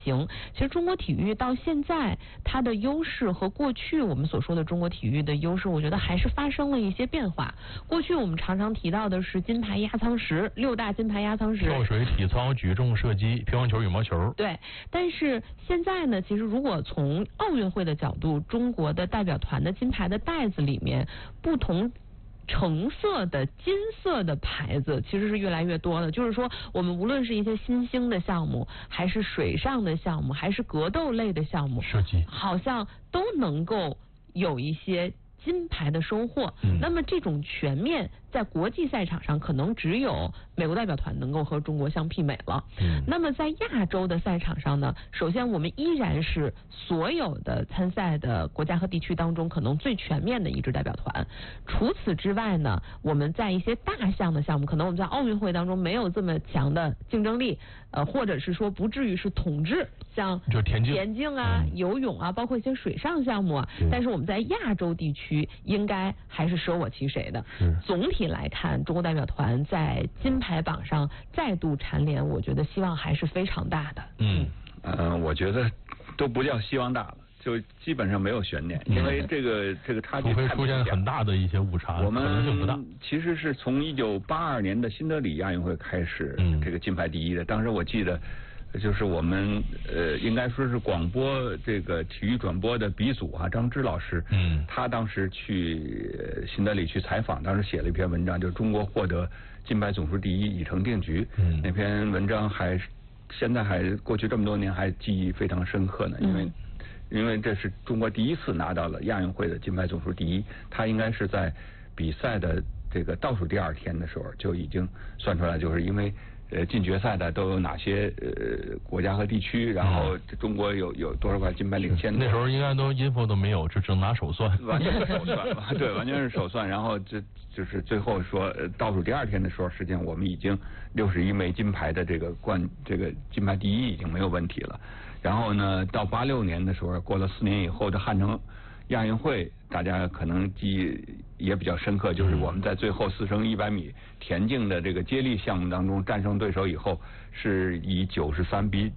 行，其实中国体育到现在它的优势和过去我们所说的中国体育的优势，我觉得还是发生了一些变化。过去我们常常提到的是金牌压舱石，6大金牌压舱石， 跳水、体操、举重、射击、乒乓球、羽毛球。 对，但是现在呢，其实如果从奥运会的角度，中国的代表团的金牌的袋子里面，不同橙色的、金色的牌子其实是越来越多的。就是说，我们无论是一些新兴的项目，还是水上的项目，还是格斗类的项目， 射击好像都能够有一些金牌的收获。那么这种全面在国际赛场上，可能只有美国代表团能够和中国相媲美了。那么在亚洲的赛场上呢，首先我们依然是所有的参赛的国家和地区当中可能最全面的一支代表团。除此之外呢，我们在一些大项的项目，可能我们在奥运会当中没有这么强的竞争力，或者是说不至于是统治，像田径啊、游泳啊，包括一些水上项目啊。但是我们在亚洲地区应该还是舍我其谁的。总体来看，中国代表团在金牌榜上再度蝉联，我觉得希望还是非常大的。 我觉得都不叫希望大了，就基本上没有悬念，因为这个差距除非出现很大的一些误差，可能性不大。 其实是从1982年的新德里亚运会开始，这个金牌第一的。当时我记得，就是我们应该说是广播这个体育转播的鼻祖啊，张芝老师，他当时去新德里去采访，当时写了一篇文章，就是中国获得金牌总数第一已成定局。那篇文章现在还过去这么多年还记忆非常深刻呢，因为这是中国第一次拿到了亚运会的金牌总数第一，他应该是在比赛的这个倒数第2天的时候就已经算出来，就是因为进决赛的都有哪些国家和地区，然后中国有多少块金牌领先。 那时候应该都 info 都没有，就只能拿手算， 完全是手算，对，完全是手算。然后就是最后说倒数第2天的时候，实际上我们已经61枚金牌的这个金牌第一已经没有问题了。然后呢，到86年的时候，过了4年以后的汉城亚运会，大家可能记忆也比较深刻，就是我们在最后4乘100米田径的这个接力项目当中战胜对手以后，是以94比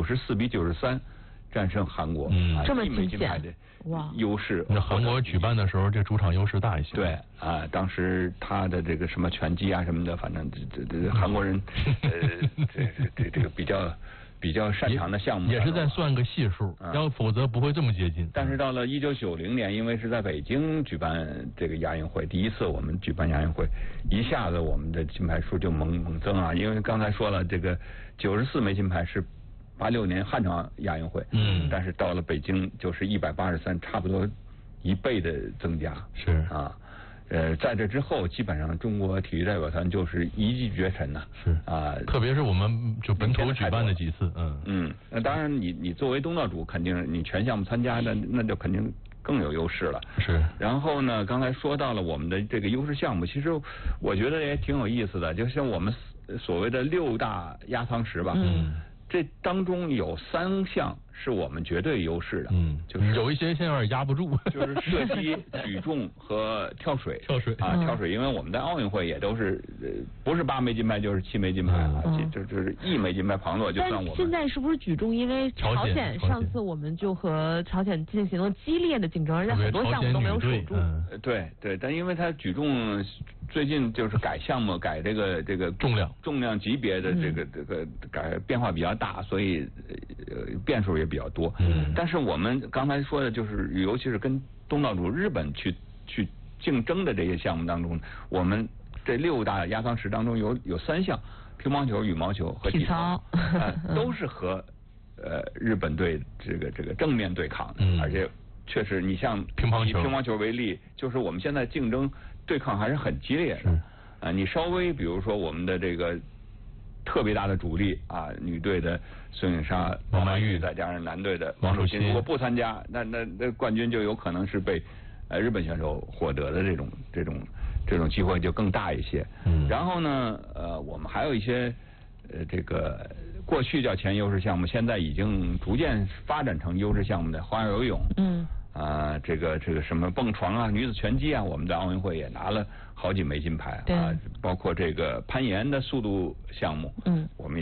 93战胜韩国， 这么 1枚金牌的优势。 那韩国举办的时候，这主场优势大一些。 对当时他的这个什么拳击啊什么的，反正这韩国人这个比较擅长的项目， 也是在算个系数，要否则不会这么接近。 但是到了1990年，因为是在北京举办这个亚运会，第一次我们举办亚运会，一下子我们的金牌数就猛增啊！因为刚才说了，这个94枚金牌是86年汉城亚运会，但是到了北京就是183，差不多1倍的增加。 是啊。 在这之后，基本上中国体育代表团就是一骑绝尘呐。 是特别是我们就本土举办的几次， 那当然你作为东道主，肯定你全项目参加，那就肯定更有优势了。 是。 然后呢，刚才说到了我们的这个优势项目，其实我觉得也挺有意思的，就像我们所谓的6大压舱石吧。这当中有3项是我们绝对优势的，就是有一些现在有点压不住， 就是射击、举重和跳水。跳水，因为我们在奥运会也都是不是8枚金牌就是7枚金牌啊，就是1枚金牌旁落就算我们。 但现在是不是举重？因为朝鲜上次我们就和朝鲜进行了激烈的竞争，而且很多项目都没有守住。 对，但因为它举重最近就是改项目，改这个重量级别的这个改变化比较大，所以变数也比较多。但是我们刚才说的就是，尤其是跟东道主日本去竞争的这些项目当中，我们这6大压舱石当中有3项，乒乓球、羽毛球和体操，都是和日本队这个正面对抗的，而且确实你像以乒乓球为例，就是我们现在竞争对抗还是很激烈的。你稍微比如说我们的这个特别大的主力女队的孙颖莎、王曼玉，再加上男队的王楚钦，如果不参加，那冠军就有可能是被日本选手获得的这种机会就更大一些。然后呢，我们还有一些这个过去叫前优势项目，现在已经逐渐发展成优势项目的花样游泳。这个什么蹦床啊、女子拳击啊，我们在奥运会也拿了好几枚金牌包括这个攀岩的速度项目，我们也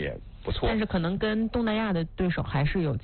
不错。 但是可能跟东南亚的对手还是有